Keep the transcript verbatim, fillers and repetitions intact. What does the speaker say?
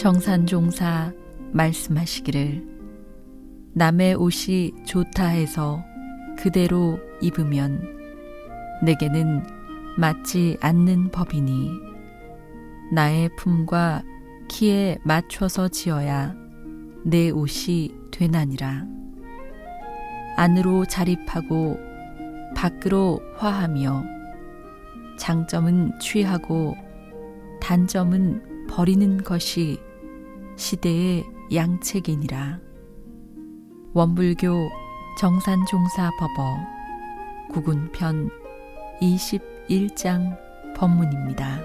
정산종사 말씀하시기를 남의 옷이 좋다 해서 그대로 입으면 내게는 맞지 않는 법이니 나의 품과 키에 맞춰서 지어야 내 옷이 되나니라. 안으로 자립하고 밖으로 화하며 장점은 취하고 단점은 버리는 것이 시대의 양책이니라. 원불교 정산종사법어 구군편 이십일 장 법문입니다.